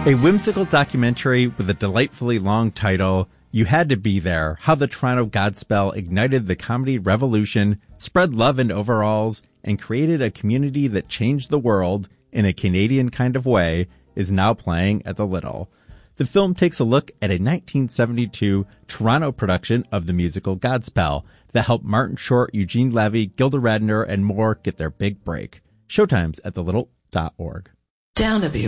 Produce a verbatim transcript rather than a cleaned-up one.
A whimsical documentary with a delightfully long title, You Had to Be There, How the Toronto Godspell Ignited the Comedy Revolution, Spread Love in Overalls, and Created a Community that Changed the World in a Canadian kind of way, is now playing at the Little. The film takes a look at a nineteen seventy-two Toronto production of the musical Godspell that helped Martin Short, Eugene Levy, Gilda Radner, and more get their big break. Showtimes at the little dot org. Downabuse.